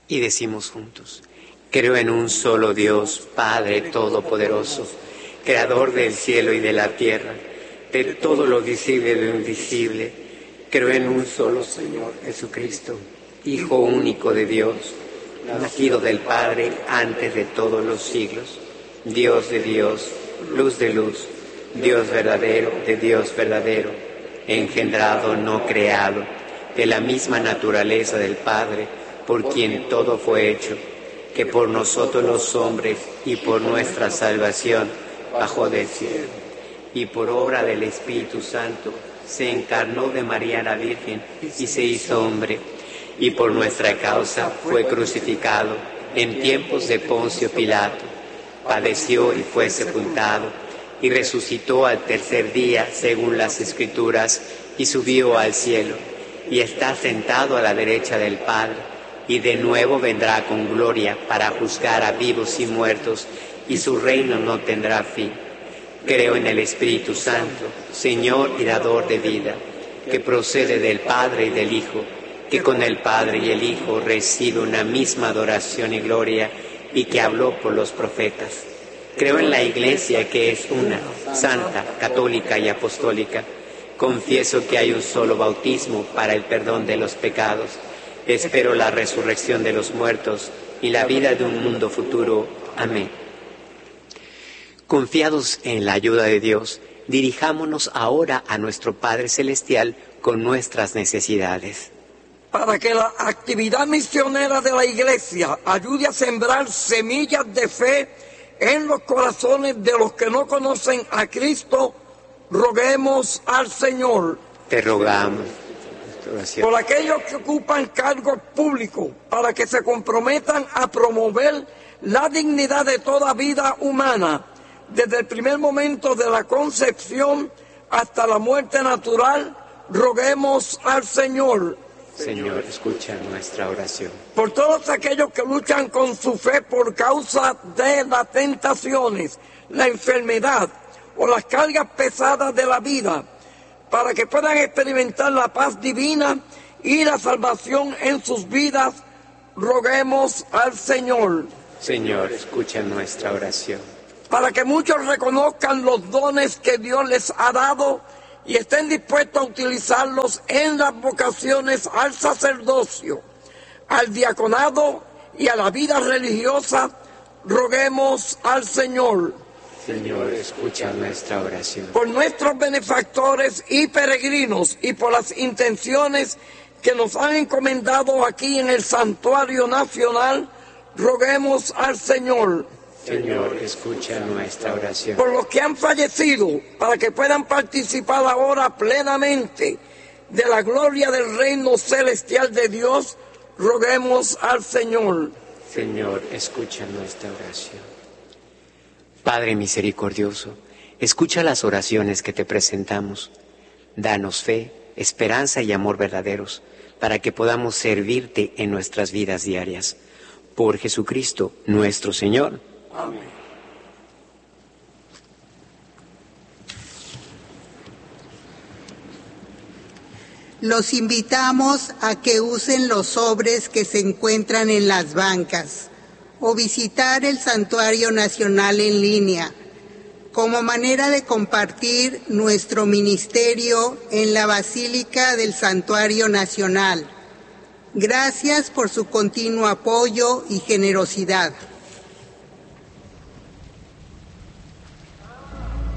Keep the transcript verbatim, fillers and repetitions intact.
Y decimos juntos: creo en un solo Dios, Padre Todopoderoso, Creador del cielo y de la tierra, de todo lo visible y lo invisible. Creo en un solo Señor Jesucristo, Hijo único de Dios, nacido del Padre antes de todos los siglos, Dios de Dios, luz de luz, Dios verdadero de Dios verdadero, engendrado, no creado, de la misma naturaleza del Padre, por quien todo fue hecho, que por nosotros los hombres y por nuestra salvación bajó del cielo, y por obra del Espíritu Santo se encarnó de María la Virgen y se hizo hombre, y por nuestra causa fue crucificado en tiempos de Poncio Pilato, padeció y fue sepultado, y resucitó al tercer día según las Escrituras, y subió al cielo, y está sentado a la derecha del Padre, y de nuevo vendrá con gloria para juzgar a vivos y muertos, y su reino no tendrá fin. Creo en el Espíritu Santo, Señor y dador de vida, que procede del Padre y del Hijo, que con el Padre y el Hijo recibe una misma adoración y gloria, y que habló por los profetas. Creo en la Iglesia, que es una, santa, católica y apostólica. Confieso que hay un solo bautismo para el perdón de los pecados. Espero la resurrección de los muertos y la vida de un mundo futuro. Amén. Confiados en la ayuda de Dios, dirijámonos ahora a nuestro Padre Celestial con nuestras necesidades. Para que la actividad misionera de la Iglesia ayude a sembrar semillas de fe en los corazones de los que no conocen a Cristo, roguemos al Señor. Te rogamos. Por aquellos que ocupan cargos públicos, para que se comprometan a promover la dignidad de toda vida humana, desde el primer momento de la concepción hasta la muerte natural, roguemos al Señor. Señor, escucha nuestra oración. Por todos aquellos que luchan con su fe por causa de las tentaciones, la enfermedad o las cargas pesadas de la vida, para que puedan experimentar la paz divina y la salvación en sus vidas, roguemos al Señor. Señor, escucha nuestra oración. Para que muchos reconozcan los dones que Dios les ha dado y estén dispuestos a utilizarlos en las vocaciones al sacerdocio, al diaconado y a la vida religiosa, roguemos al Señor. Señor, escucha nuestra oración. Por nuestros benefactores y peregrinos y por las intenciones que nos han encomendado aquí en el Santuario Nacional, roguemos al Señor. Señor, escucha nuestra oración. Por los que han fallecido, para que puedan participar ahora plenamente de la gloria del reino celestial de Dios, roguemos al Señor. Señor, escucha nuestra oración. Padre misericordioso, escucha las oraciones que te presentamos. Danos fe, esperanza y amor verdaderos, para que podamos servirte en nuestras vidas diarias. Por Jesucristo, nuestro Señor. Amén. Los invitamos a que usen los sobres que se encuentran en las bancas o visitar el Santuario Nacional en línea como manera de compartir nuestro ministerio en la Basílica del Santuario Nacional. Gracias por su continuo apoyo y generosidad.